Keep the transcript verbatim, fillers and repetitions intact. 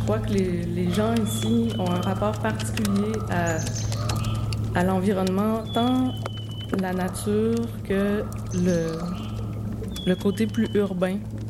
crois que les, les gens ici ont un rapport particulier à, à l'environnement, tant la nature que le, le côté plus urbain